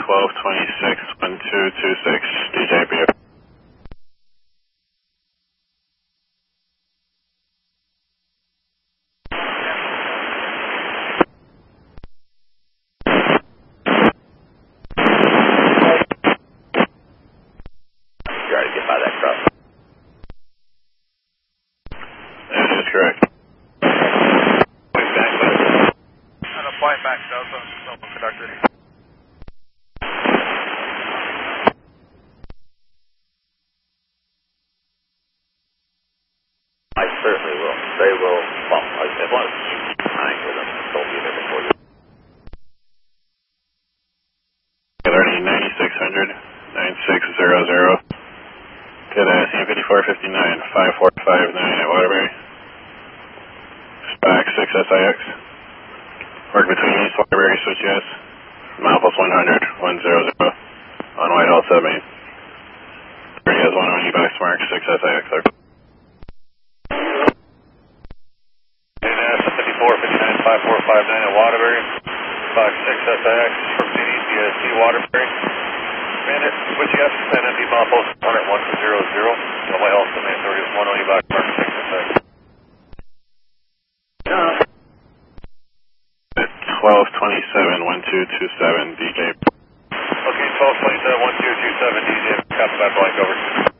1226 DJB. You already get by that cross. That is correct. Flight back Delta, Delta conductor. I certainly will. They will bump. As long as you keep time with them, they'll be there before you. Already 9600, 9600. Good ASM 5459, 5459 at Waterbury. SPAC 6SIX. Work between East Waterbury, switch yes. Milepost 100, 100 on Whitehall 7. He has 1 box mark, 6SIX. NS 5459, 5459 at Waterbury. Box 6SIX from CDCST Waterbury. Bandit, switch yes, and empty milepost 100, 100 on Whitehall 7 authority with 1 box mark, 6SIX. 1227, 1227 DJ. Okay, 1227, 1227 DJ. Copy that blank over.